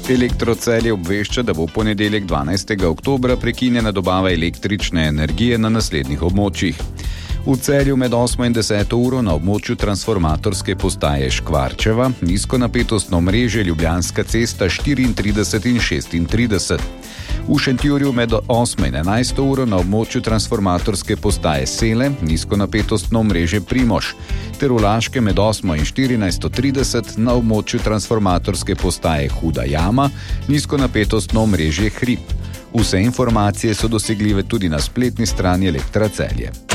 Elektrocelje obvešča, da bo v ponedeljek 12. oktobra prekinjena dobava električne energije na naslednjih območjih. V Celju med 8 in 10 uro na območju transformatorske postaje Škvarčeva, nizkonapetostno omrežje Ljubljanska cesta 34 in 36. V Šentjurju med 8 in 11 uro na območju transformatorske postaje Sele, nizkonapetostno omrežje Primož, ter v Laškem med 8 in 14:30 na območju transformatorske postaje Huda Jama, nizkonapetostno omrežje Hrib. Vse informacije so dosegljive tudi na spletni strani Elektra Celje.